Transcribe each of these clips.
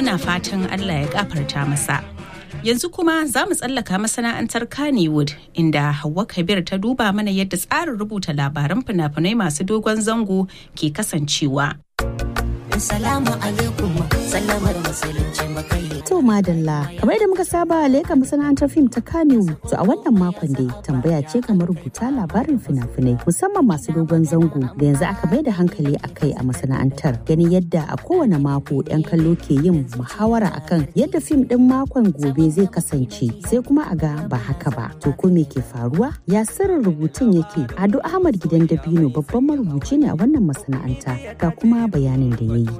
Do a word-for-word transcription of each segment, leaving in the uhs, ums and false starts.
muna fatan Allah ya gafarta masa. Yanzu kuma za mu tsallaka masana'antar Kannywood inda Hauwa Kabir ta duba mana yadda tsarin rubuta labaran fina-finai masu dogon zango ke kasancewa. Salamu alaikum, sallamar musulunci makai. To madalla, kamar da muka saba leka masana'antar fim ta Kannywood. To a wannan makon dai tambaya ce kamar rubuta labarin fina-finai musamman masu dogon zango da yanzu aka bai da hankali a kai a masana'antar. Ganin yadda a kowane mako 'yan kallo ke yin muhawara akan yadda fim din makon gobe zai kasance sai kuma a ga ba haka ba. To ko me ke faruwa? Ya sirrin rubutun yake? Ado Ahmad Gidan Dabino babban marubuci ne a wannan masana'anta ga kuma bayanin da ya yi.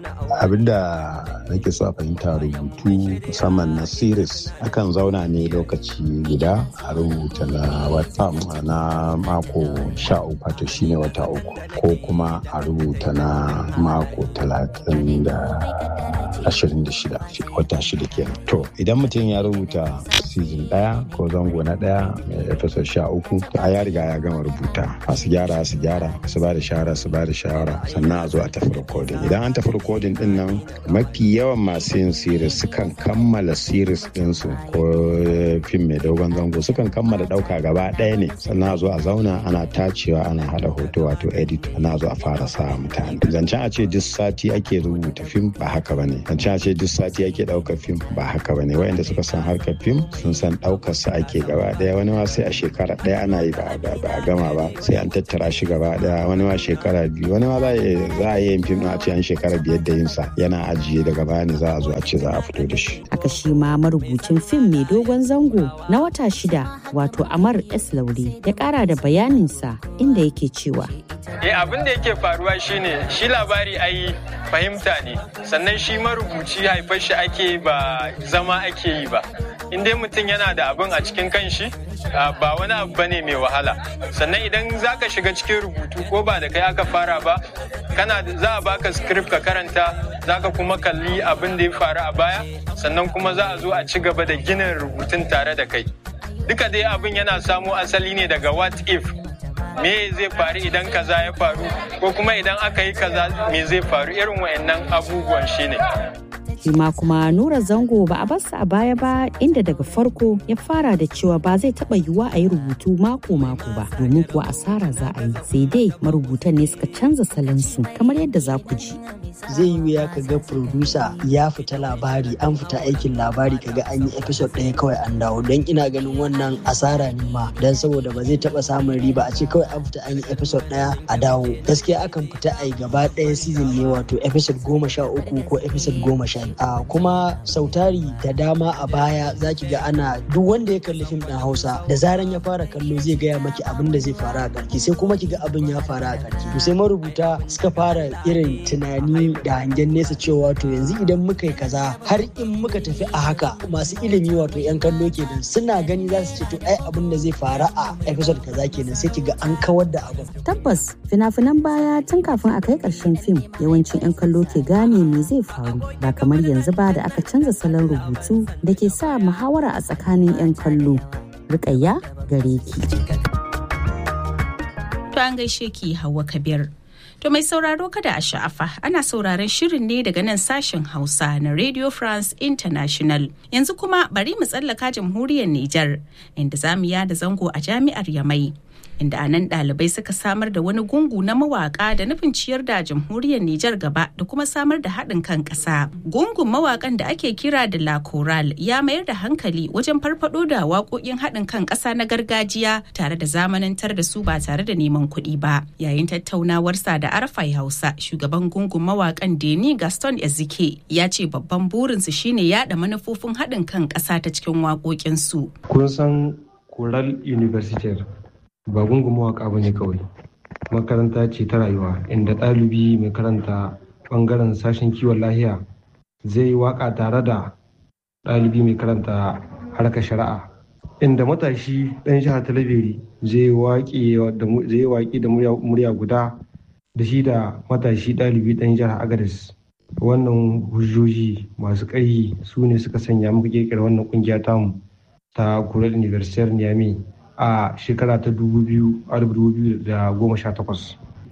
Abinda nake so a fahimta rubutu musamman na series akan zauna ne lokaci guda a rubuta na wata na mako sha uku wato shine wata uku ko kuma a rubuta na mako talatin da ashirin da shida wata shida kenan. To idan mutum ya rubuta season daya ko zango na daya episode sha uku to a ya riga ya gama rubuta masu gyara su gyara su ba da shawara su ba da shawara sannan a zo a tafi recording. Idan an tafi recording din nan mafi yawan masu yin series sukan kammala series ɗinsu ko fim mai dogon zango sukan kammala ɗauka gaba ɗaya ne sannan a zo a zauna ana tacewa ana haɗa hoto wato edit ana zo a fara sa mutane. Zancen a ce duk sati ake rubuta fim ba haka bane. Zancen a ce duk sati ake ɗaukar fim ba haka bane. Wayanda suka san harkar fim sun san ɗaukar sa ake gaba ɗaya, wani ma sai a shekara ɗaya ana yi ba a gama ba sai an tattara shi gaba ɗaya, wani ma shekara biyu, wani ma za a yi yin fim a ce an shekara biyar da yin sa yana ajiye daga baya ne za a zo a ce za a fito da shi. Haka shi ma marubucin fim mai dogon zango na wata shida wato Amar S Laure ya kara da bayaninsa inda yake cewa Eh abin da yake faruwa shine shi labari ai fahimta ne, sannan shi marubuci haifar shi ake ba zama ake yi ba. In dai mutum yana da abin a cikin kanshi ba wani abu bane mai wahala. Sannan idan zaka shiga cikin rubutu ko ba da kai aka fara ba, kana za a baka script ka karanta, zaka kuma kalli abin da ya faru a baya, sannan kuma za a zo a ci gaba da ginin rubutun tare da kai. Duka dai abin yana samo asali ne daga what if, me zai faru idan kaza ya faru, ko kuma idan aka yi kaza me zai faru, irin wayannan abubuwan shine. Shima kuma Nura Zango ba a barsa a baya ba, inda daga farko ya fara da cewa ba zai taba yiwuwa a yi rubutu mako-mako ba domin kuwa asara za a yi, sai dai marubutan ne suka canza salansu kamar yadda za ku ji. Zai yi wuya ka ga producer ya fita labari, an fita aikin labari kaga an yi episode ɗaya kawai an dawo, don ina ganin wannan asara ne ma, don saboda ba zai taba samun riba a ce kawai an fita an yi episode ɗaya a dawo. Gaskiya akan fita a yi gaba ɗaya season ne, wato episode goma sha uku ko episode goma sha Uh, kuma sautari da dama a baya zaki ga ana duk wanda ya kalli fim ɗin Hausa da zaran ya fara kallo zai gaya maki abin da zai faru a ƙarshe, sai kuma ki ga abin ya faru a ƙarshe. To sai marubuta suka fara irin tunani da hangen nesa cewa to yanzu idan muka yi kaza har in muka tafi a haka, masu ilimi wato yan kallo kenan suna gani za su ce to ai abin da zai faru a episode kaza kenan, sai ki ga an kawar da abin. Tabbas fina-finan baya tun kafin a kai ƙarshen fim yawancin yan kallo ke gane me zai faru, ba kamar yanzu ba da aka canza salon rubutu da ke sa muhawara a tsakanin 'yan kallo. Rukayya gare ki. To an gaishe ki Hauwa Kabir. To mai sauraro kada a sha'afa, ana sauraron shirin ne daga nan sashen Hausa na Radio France International. Yanzu kuma bari mu tsallaka jamhuriyar Nijar, inda zamu yada zango a jami'ar Yamai. Inda a nan ɗalibai suka samar da wani gungu na mawaƙa da nufin ciyar da jamhuriyar Nijar gaba da kuma samar da haɗin kan ƙasa. Gungun mawaƙan da ake kira da La Chorale ya mayar da hankali wajen farfaɗo da waƙoƙin haɗin kan ƙasa na gargajiya tare da zamanantar da su ba tare da neman kuɗi ba. Yayin tattaunawarsa da Arafai Hausa, shugaban gungun mawaƙan Deni Gaston Ezike ya ce babban burinsu shine yaɗa manufofin haɗin kan ƙasa ta cikin waƙoƙinsu. Kun san Chorale Universitaire ba gungun mawaƙa ba ne kawai, makaranta ce ta rayuwa inda ɗalibi mai karanta ɓangaren sashen kiwon lahiya zai yi waƙa tare da ɗalibi mai karanta harkar shari'a, inda matashi ɗan jihar Talabiri zai yi waƙi da murya guda da shi da matashi ɗalibi ɗan jihar Agadez. Wannan hujjoji masu ƙarfi su ne suka sanya muka ƙirƙira wannan ƙungiya tamu ta Chorale Universitaire Niamey a shekara ta dubu biyu da goma sha takwas.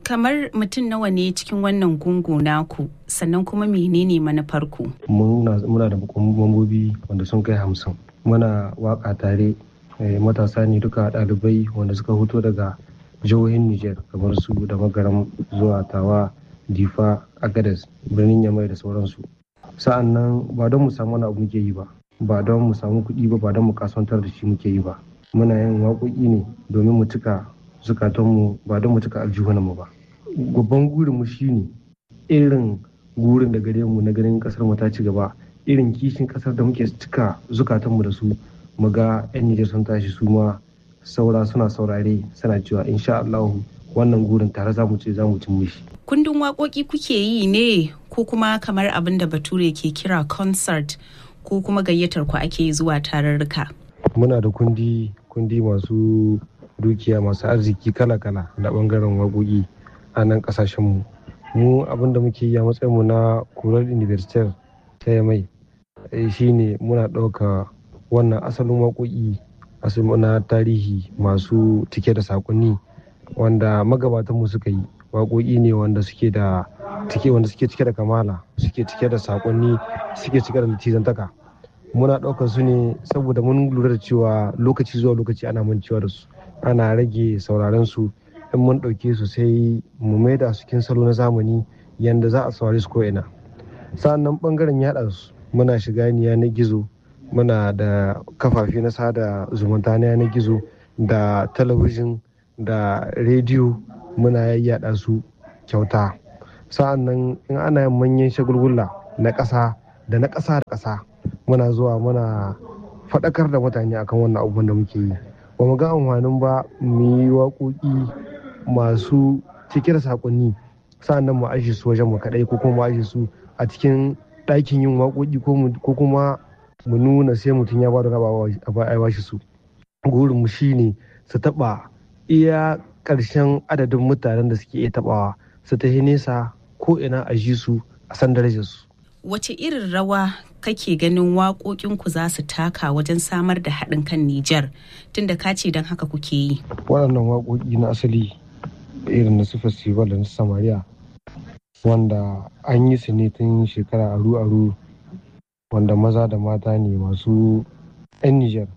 kamar mutum nawa ne cikin wannan gungu naku, sannan kuma menene manufarku? Muna da mambobi wanda sun kai hamsin. Muna waka tare, matasa ne duka ɗalibai wanda suka fito daga jihohin Nijar kamar su da Magaram zuwa Tawa, Difa, Agadez, birnin Yamai da sauransu. Sa'an nan ba don mu samu wani abu muke yi ba, ba don mu samu kuɗi ba, ba don mu kasuwantar da shi muke yi ba. Muna yin waƙoƙi ne domin mu cika zukatanmu, ba don mu cika aljihunanmu ba. Babban gurinmu shine irin gurin da gare mu na ganin kasar mu ta ci gaba, irin kishin kasar da muke cika zukatanmu da su, mu ga 'yan Nijar sun tashi su ma saura suna saurare suna cewa insha Allah wannan gurin tare za mu ce za mu cin mishi. Kundin waƙoƙi kuke yi ne ko kuma kamar abin da Bature ke kira concert, ko kuma gayyatar ku ake zuwa tarurruka? Muna da kundi kundi masu dukiya masu arziki kala-kala na bangaren waƙoƙi a nan ƙasashenmu. Mu abin da muke yi a matsayinmu na Kural University ta Yamai shine muna ɗauka wannan asalin waƙoƙi asalin na tarihi masu cike da saƙonni wanda magabatanmu suka yi. Waƙoƙi ne wanda suke da cike wanda suke cike da kamala, suke cike da saƙonni, suke cike da litizantaka. Muna ɗaukar su ne saboda mun lura da cewa lokaci zuwa lokaci ana mancewa da su, ana rage sauraron su. In mun ɗauke su sai mu maida su cikin salo na zamani yanda za a saurari su ko'ina. Sa'annan ɓangaren yaɗa su muna shiga yanar gizo, muna da kafafe na sada zumunta na yanar gizo da talabijin da rediyo, muna yayyada su kyauta. Sa'annan in ana yin manyan shagulgula na ƙasa da na ƙasa da ƙasa, muna zuwa muna faɗakar da mutane akan wannan abubuwan da muke yi. Ba mu ga amfanin ba mu yi waƙoƙi masu cike da saƙonni sa'annan mu aje su wajen mu kaɗai, ko kuma mu aje su a cikin ɗakin yin waƙoƙi, ko kuma mu nuna sai mutum ya ba da raba a bashi su. Gurin mu shine su taɓa iya ƙarshen adadin mutanen da suke iya taɓawa, su tafi nesa ko ina a ji su a san darajar su. Wace irin rawa kake ganin waƙoƙinku za su taka wajen samar da haɗin kan Nijar, tunda ka ce don haka kuke yi? Waɗannan waƙoƙi na asali irin na su festival da na Samariya, wanda an yi su ne tun shekara aru-aru, wanda maza da mata ne masu 'yan Nijar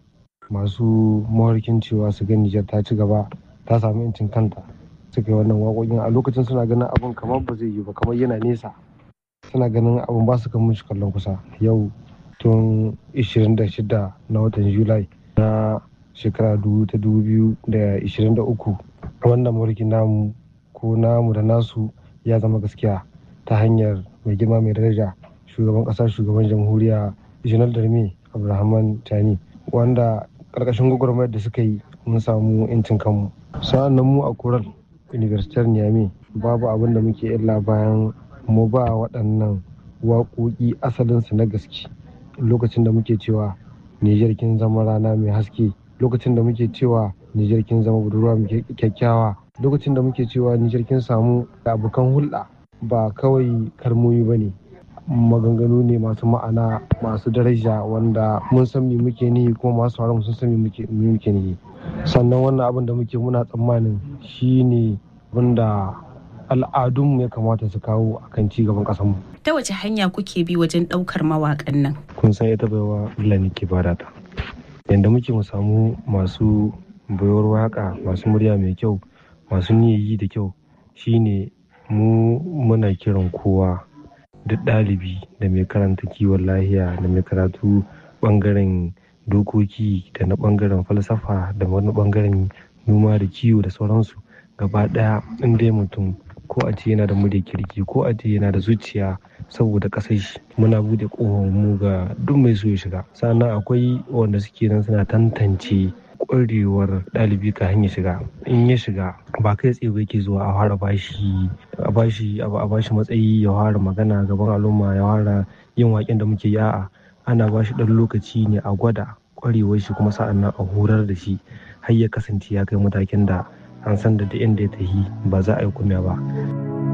masu mawarkin cewa su ga Nijar ta ci gaba, ta samu 'yancin kanta, suka yi wannan waƙoƙin. A lokacin suna ganin abin kamar ba zai yi ba, kamar yana nesa, suna ganin abin ba su kan mishi kallon kusa. Yau tun ishirin da shida na watan Julai na shekara ta dubu biyu da ishirin da uku wannan mulki namu ko namu da nasu ya zama gaskiya ta hanyar mai girma mai daraja shugaban ƙasa, shugaban jamhuriya Janar Darme Abdulrahman Tani, wanda ƙarƙashin gwagwarmayar da suka yi mun samu 'yancin kanmu. Sa'an nan mu a Kural University Niamey babu abin da muke illa bayan mu ba waɗannan waƙoƙi asalinsu na gaske. Lokacin da muke cewa Nijar kin zama rana mai haske, lokacin da muke cewa Nijar kin zama budurwa mai kyakkyawa, lokacin da muke cewa Nijar kin samu abokan hulɗa, ba kawai kalmomi ba ne, maganganu ne masu ma'ana, masu daraja, wanda mun san me muke nihi kuma masu sauraron sun san me muke nihi. Sannan wannan abin da muke muna tsammanin shine wanda al'adunmu ya kamata su kawo akan ci gaban ƙasarmu. Ta wace hanya kuke bi wajen ɗaukar mawaƙan nan? Kun san ita baiwa Allah ne ke bada ta. Yanda muke mu samu masu baiwar waƙa, masu murya mai kyau, masu niyyayi da kyau, shine mu muna kiran kowa, duk ɗalibi da mai karanta kiwon lahiya da mai karatu ɓangaren dokoki da na ɓangaren falsafa da wani ɓangaren noma da kiwo da sauransu, gaba ɗaya in dai mutum ko a ce yana da murya kirki ko a ce yana da zuciya saboda ƙasar shi, muna bude ƙofar mu ga duk mai so ya shiga. Sannan akwai wanda suke nan suna tantance ƙwarewar ɗalibi ka hanyar shiga. In ya shiga ba kai tsaye yake zuwa a fara bashi a bashi a bashi matsayi ya fara magana gaban al'umma, ya fara yin waƙen da muke yi. A'a, ana bashi ɗan lokaci ne a gwada ƙwarewar shi, kuma sa'an nan a horar da shi har ya kasance ya kai matakin da an san da inda ya tafi ba za a yi kuma ba.